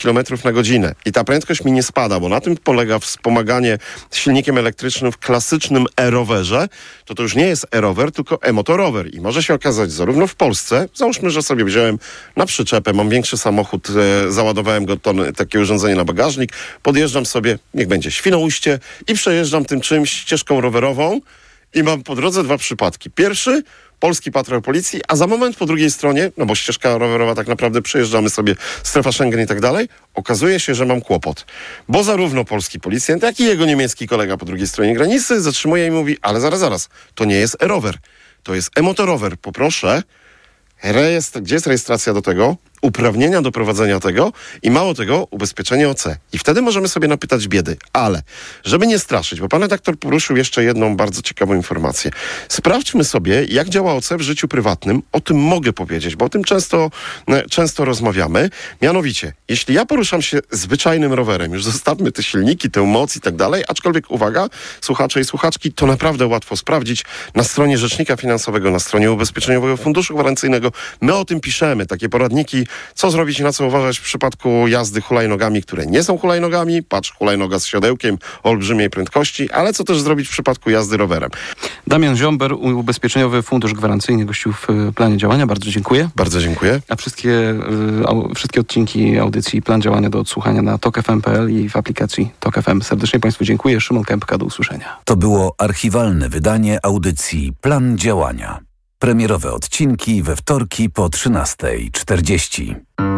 kilometrów na godzinę i ta prędkość mi nie spada, bo na tym polega wspomaganie silnikiem elektrycznym w klasycznym e-rowerze, to już nie jest e-rower, tylko e-motorower. I może się okazać zarówno w Polsce, załóżmy, że sobie wziąłem na przyczepę, mam większy samochód, załadowałem go takie urządzenie na bagażnik, podjeżdżam sobie, niech będzie Świnoujście i przejeżdżam tym czymś ścieżką rowerową i mam po drodze 2 przypadki. Pierwszy, polski patrol policji, a za moment po drugiej stronie, no bo ścieżka rowerowa tak naprawdę przejeżdżamy sobie, strefa Schengen i tak dalej, okazuje się, że mam kłopot. Bo zarówno polski policjant, jak i jego niemiecki kolega po drugiej stronie granicy zatrzymuje i mówi, ale zaraz, to nie jest e-rower, to jest e-motorower. Poproszę, gdzie jest rejestracja do tego, uprawnienia do prowadzenia tego i mało tego, ubezpieczenie OC. I wtedy możemy sobie napytać biedy. Ale, żeby nie straszyć, bo pan redaktor poruszył jeszcze jedną bardzo ciekawą informację. Sprawdźmy sobie, jak działa OC w życiu prywatnym. O tym mogę powiedzieć, bo o tym często rozmawiamy. Mianowicie, jeśli ja poruszam się zwyczajnym rowerem, już zostawmy te silniki, tę moc i tak dalej, aczkolwiek uwaga, słuchacze i słuchaczki, to naprawdę łatwo sprawdzić na stronie Rzecznika Finansowego, na stronie Ubezpieczeniowego Funduszu Gwarancyjnego. My o tym piszemy, takie poradniki, co zrobić i na co uważać w przypadku jazdy hulajnogami, które nie są hulajnogami. Patrz, hulajnoga z siodełkiem o olbrzymiej prędkości, ale co też zrobić w przypadku jazdy rowerem. Damian Ziomber, Ubezpieczeniowy Fundusz Gwarancyjny, gościł w planie działania. Bardzo dziękuję. Bardzo dziękuję. A wszystkie odcinki audycji Plan Działania do odsłuchania na tokfm.pl i w aplikacji Tok FM. Serdecznie Państwu dziękuję. Szymon Kępka, do usłyszenia. To było archiwalne wydanie audycji Plan Działania. Premierowe odcinki we wtorki po 13:40.